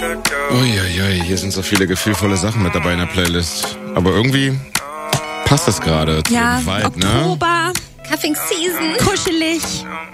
Uiuiui, hier sind so viele gefühlvolle Sachen mit dabei in der Playlist. Aber irgendwie passt das gerade zu dem Vibe, Oktober, Cuffing Season. kuschelig.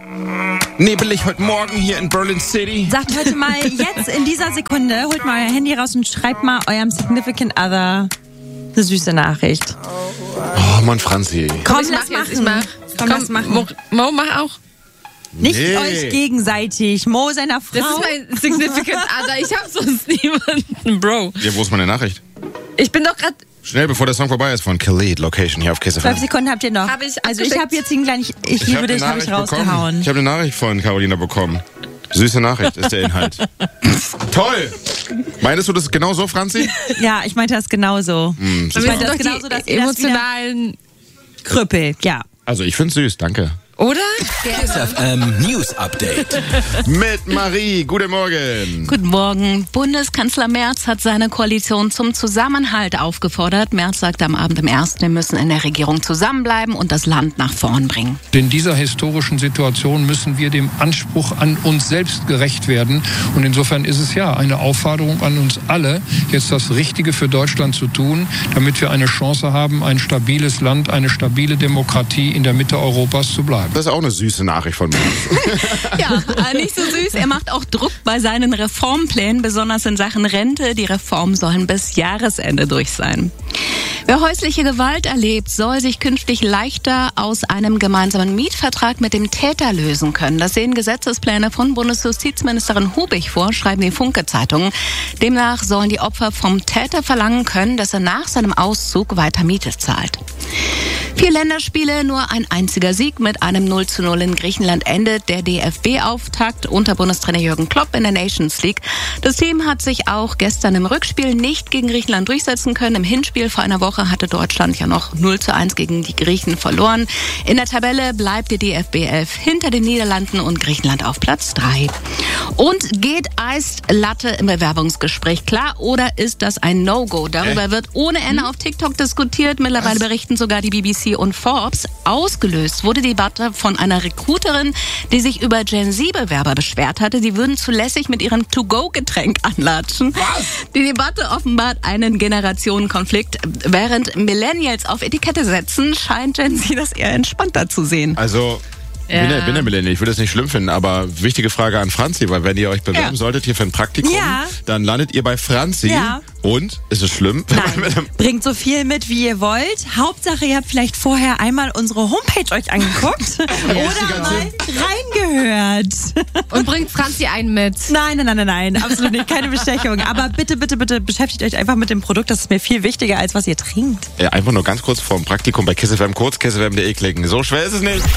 Nebelig heute Morgen hier in Berlin City. Sagt heute mal jetzt in dieser Sekunde, holt mal euer Handy raus und schreibt mal eurem Significant Other eine süße Nachricht. Oh Mann, Franzi. Komm, Ich lass mach jetzt, machen. Komm, lass machen. Mo, mach auch. Nicht euch gegenseitig. Mo seiner Frau. Das ist mein Significant Other. Ich hab sonst niemanden, Bro. Ja, wo ist meine Nachricht? Ich bin doch gerade... Schnell, bevor der Song vorbei ist, von Khalid, Location hier auf Kiss FM. 12 Sekunden habt ihr noch. Hab ich also ich abgeschickt. habe jetzt ihn gleich, ich liebe dich, habe ich rausgehauen. Ich habe eine Nachricht von Carolina bekommen. Süße Nachricht ist der Inhalt. Toll! Meinst du das genau so, Franzi? Ja, ich meinte das genauso. Ich meinte das doch genauso, dass die ihr das wieder emotionalen... krüppelt. Ja. Also ich find's süß, danke. Oder? Kiss FM News Update. Mit Marie, guten Morgen. Guten Morgen. Bundeskanzler Merz hat seine Koalition zum Zusammenhalt aufgefordert. Merz sagte am Abend im 1., wir müssen in der Regierung zusammenbleiben und das Land nach vorn bringen. In dieser historischen Situation müssen wir dem Anspruch an uns selbst gerecht werden. Und insofern ist es ja eine Aufforderung an uns alle, jetzt das Richtige für Deutschland zu tun, damit wir eine Chance haben, ein stabiles Land, eine stabile Demokratie in der Mitte Europas zu bleiben. Das ist auch eine süße Nachricht von mir. Ja, nicht so süß. Er macht auch Druck bei seinen Reformplänen, besonders in Sachen Rente. Die Reformen sollen bis Jahresende durch sein. Wer häusliche Gewalt erlebt, soll sich künftig leichter aus einem gemeinsamen Mietvertrag mit dem Täter lösen können. Das sehen Gesetzespläne von Bundesjustizministerin Hubig vor, schreiben die Funke-Zeitungen. Demnach sollen die Opfer vom Täter verlangen können, dass er nach seinem Auszug weiter Miete zahlt. 4 Länderspiele, nur ein einziger Sieg. Mit einem 0:0 in Griechenland endet der DFB-Auftakt unter Bundestrainer Jürgen Klopp in der Nations League. Das Team hat sich auch gestern im Rückspiel nicht gegen Griechenland durchsetzen können. Im Hinspiel vor einer Woche hatte Deutschland ja noch 0:1 gegen die Griechen verloren. In der Tabelle bleibt die DFB 11 hinter den Niederlanden und Griechenland auf Platz 3. Und geht Eislatte im Bewerbungsgespräch klar oder ist das ein No-Go? Darüber wird ohne Ende auf TikTok diskutiert. Mittlerweile berichten sogar die BBC und Forbes. Ausgelöst wurde die Debatte von einer Recruiterin, die sich über Gen-Z-Bewerber beschwert hatte. Sie würden zu lässig mit ihrem To-Go-Getränk anlatschen. Was? Die Debatte offenbart einen Generationenkonflikt. Während Millennials auf Etikette setzen, scheint Gen-Z das eher entspannter zu sehen. Also... Ich bin der Millennial, ich würde das nicht schlimm finden, aber wichtige Frage an Franzi, weil wenn ihr euch bewerben solltet hier für ein Praktikum, dann landet ihr bei Franzi. Ja. Und? Ist es schlimm? Nein, bringt so viel mit, wie ihr wollt. Hauptsache, ihr habt vielleicht vorher einmal unsere Homepage euch angeguckt oder mal reingehört. Und bringt Franzi einen mit. Nein, absolut nicht, keine Bestechung. Aber bitte beschäftigt euch einfach mit dem Produkt, das ist mir viel wichtiger, als was ihr trinkt. Ja, einfach nur ganz kurz vorm Praktikum bei Kiss FM, kurz kissfm.de klicken. So schwer ist es nicht.